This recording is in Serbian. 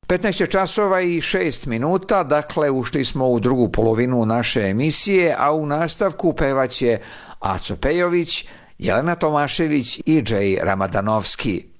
15 časova i 6 minuta, dakle ušli smo u drugu polovinu naše emisije, a u nastavku pevaće Aco Pejović, Jelena Tomašević i Džej Ramadanovski.